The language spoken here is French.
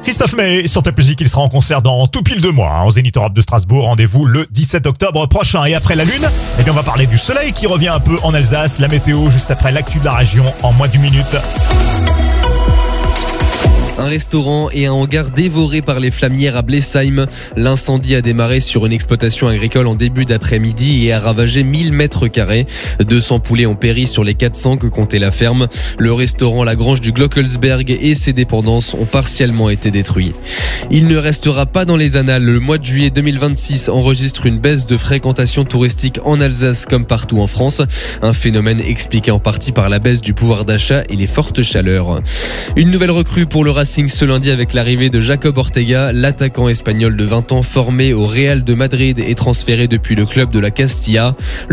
Christophe Maé sur Top Music, il sera en concert dans tout pile 2 mois au Zénith Europe de Strasbourg. Rendez-vous le 17 octobre prochain. Et après la lune, eh bien on va parler du soleil qui revient un peu en Alsace. La météo juste après l'actu de la région en moins d'une minute. Un restaurant et un hangar dévorés par les flammières à Blesheim. L'incendie a démarré sur une exploitation agricole en début d'après-midi et a ravagé 1000 mètres carrés. 200 poulets ont péri sur les 400 que comptait la ferme. Le restaurant La Grange du Glockelsberg et ses dépendances ont partiellement été détruits. Il ne restera pas dans les annales. Le mois de juillet 2026 enregistre une baisse de fréquentation touristique en Alsace comme partout en France. Un phénomène expliqué en partie par la baisse du pouvoir d'achat et les fortes chaleurs. Une nouvelle recrue pour le Racing ce lundi avec l'arrivée de Jacob Ortega, l'attaquant espagnol de 20 ans formé au Real de Madrid et transféré depuis le club de la Castilla.